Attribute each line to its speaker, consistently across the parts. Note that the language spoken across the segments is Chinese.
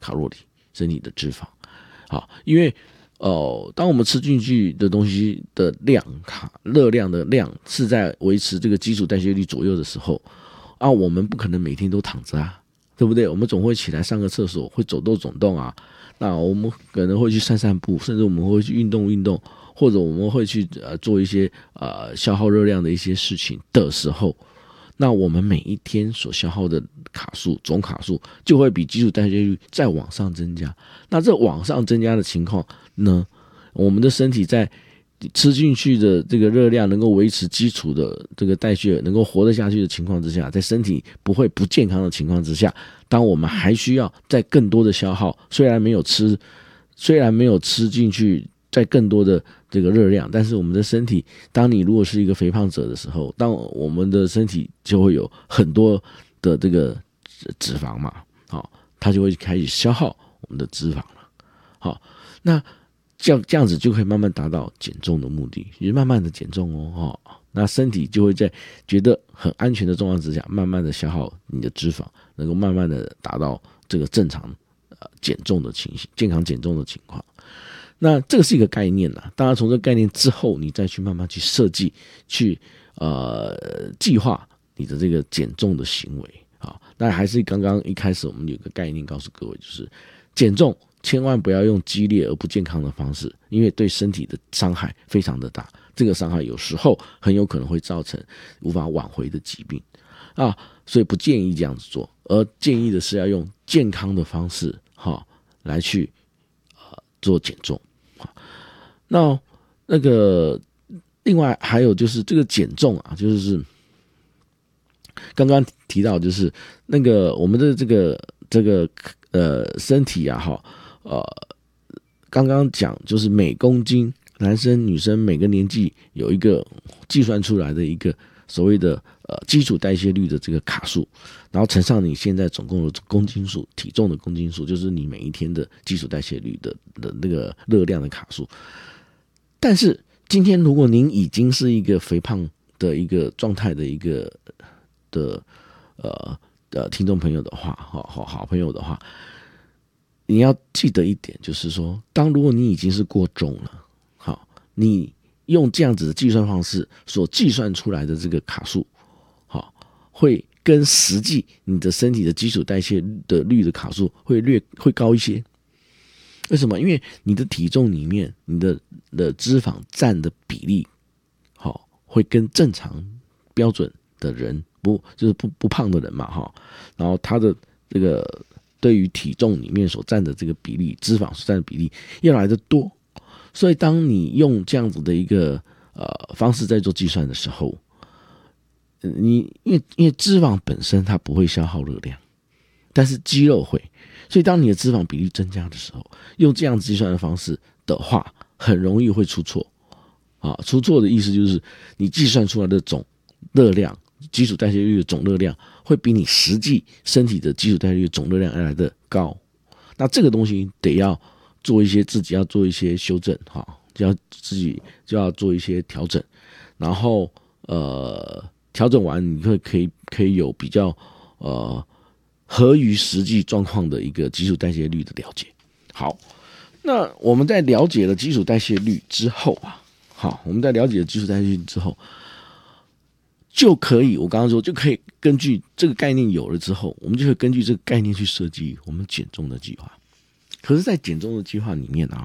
Speaker 1: 卡路里，身体的脂肪。好，因为当我们吃进去的东西的量热量的量是在维持这个基础代谢率左右的时候啊，我们不可能每天都躺着啊，对不对？我们总会起来上个厕所，会走动啊。那我们可能会去散步，甚至我们会去运动，或者我们会去做一些消耗热量的一些事情的时候，那我们每一天所消耗的总卡数就会比基础代谢率再往上增加。那这往上增加的情况呢，我们的身体在吃进去的这个热量能够维持基础的这个代谢能够活得下去的情况之下，在身体不会不健康的情况之下，当我们还需要再更多的消耗，虽然没有吃进去再更多的这个热量，但是我们的身体，当你如果是一个肥胖者的时候，当我们的身体就会有很多的这个脂肪嘛，好，它就会开始消耗我们的脂肪了。好，那这样子就可以慢慢达到减重的目的，就是慢慢的减重哦，那身体就会在觉得很安全的状况之下，慢慢的消耗你的脂肪，能够慢慢的达到这个正常减重的情形，健康减重的情况。那这个是一个概念啦，当然从这个概念之后，你再去慢慢去设计，去计划你的这个减重的行为啊。那还是刚刚一开始我们有个概念告诉各位，就是减重千万不要用激烈而不健康的方式，因为对身体的伤害非常的大，这个伤害有时候很有可能会造成无法挽回的疾病啊，所以不建议这样子做，而建议的是要用健康的方式来去做减重。那个另外还有就是这个减重啊，就是刚刚提到，就是那个我们的这个身体啊刚刚讲就是每公斤男生女生每个年纪有一个计算出来的一个所谓的基础代谢率的这个卡数，然后乘上你现在总共的公斤数，体重的公斤数，就是你每一天的基础代谢率的那个热量的卡数。但是今天如果您已经是一个肥胖的一个状态的一个听众朋友的话，好朋友的话，你要记得一点，就是说，如果你已经是过重了，好，你用这样子的计算方式所计算出来的这个卡数，好，会跟实际你的身体的基础代谢的率的卡数会高一些。为什么？因为你的体重里面你的脂肪占的比例，会跟正常标准的人就是不胖的人嘛，然后他的这个对于体重里面所占的这个比例，脂肪所占的比例要来的多，所以当你用这样子的一个方式在做计算的时候，因为脂肪本身它不会消耗热量，但是肌肉会，所以当你的脂肪比例增加的时候，用这样计算的方式的话，很容易会出错出错的意思就是你计算出来的总热量，基础代谢率的总热量会比你实际身体的基础代谢率总热量要来的高。那这个东西得要做一些自己要做一些修正自己就要做一些调整，然后调整完你可以有比较合于实际状况的一个基础代谢率的了解。好，那我们在了解了基础代谢率之后就可以，我刚刚说就可以根据这个概念有了之后，我们就会根据这个概念去设计我们减重的计划。可是在减重的计划里面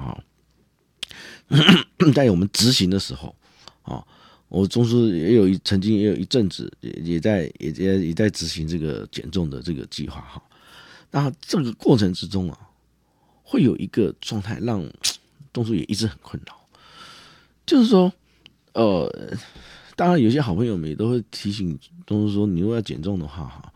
Speaker 1: 在我们执行的时候我中枢曾经也有一阵子也在执行这个减重的这个计划那这个过程之中会有一个状态让中枢也一直很困扰，就是说当然有些好朋友们也都会提醒中枢说，你如果要减重的话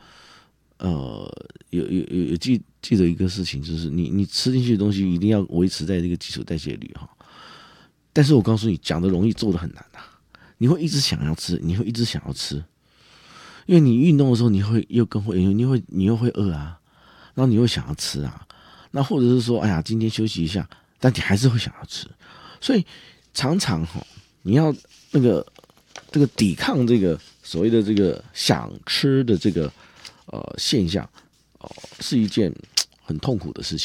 Speaker 1: 有记得一个事情，就是你吃进去的东西一定要维持在这个基础代谢率但是我告诉你，讲的容易，做的很难你会一直想要吃，因为你运动的时候，你又会饿然后你会想要吃那或者是说，哎呀，今天休息一下，但你还是会想要吃，所以常常你要这个抵抗这个所谓的这个想吃的这个现象是一件很痛苦的事情